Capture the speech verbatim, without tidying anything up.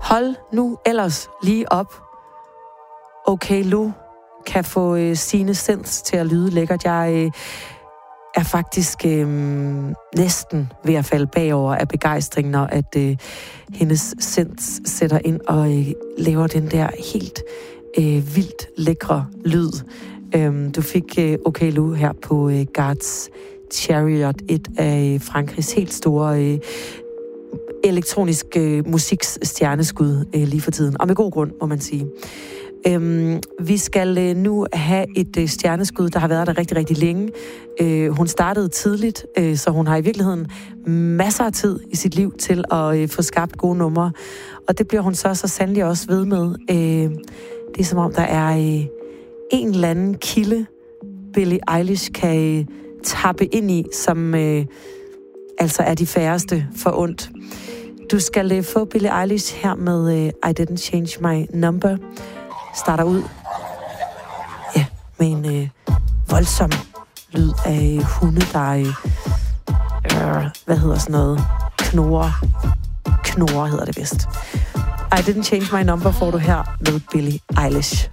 Hold nu ellers lige op. Okay, Lou kan få øh, sine synths til at lyde lækkert. Jeg øh, er faktisk øh, næsten ved at falde bagover af begejstring, når at øh, hendes synths sætter ind og øh, laver den der helt øh, vildt lækre lyd. Øh, du fik øh, Okay, Lou her på øh, Guards Chariot, et af Frankrigs helt store øh, elektronisk øh, musiks stjerneskud øh, lige for tiden. Og med god grund, må man sige. Øhm, vi skal øh, nu have et øh, stjerneskud, der har været der rigtig, rigtig længe. Øh, hun startede tidligt, øh, så hun har i virkeligheden masser af tid i sit liv til at øh, få skabt gode numre. Og det bliver hun så så sandelig også ved med. Øh, det er som om, der er øh, en eller anden kilde, Billie Eilish kan øh, tappe ind i, som øh, altså er de færreste for ondt. Du skal øh, få Billie Eilish her med øh, I Didn't Change My Number. Starter ud ja, med en øh, voldsom lyd af hunde, der øh, øh, hvad hedder sådan noget? Knurrer. Knurrer hedder det vist. I Didn't Change My Number får du her med Billie Eilish.